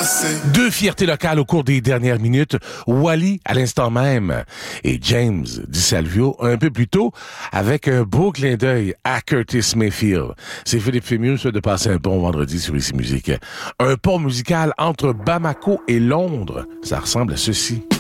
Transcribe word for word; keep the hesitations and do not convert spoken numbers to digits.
Deux fiertés locales au cours des dernières minutes. Wally, à l'instant même, et James DiSalvio, un peu plus tôt, avec un beau clin d'œil à Curtis Mayfield. C'est Philippe Fémieux, ça, de passer un bon vendredi sur Ici Musique. Un pont musical entre Bamako et Londres. Ça ressemble à ceci.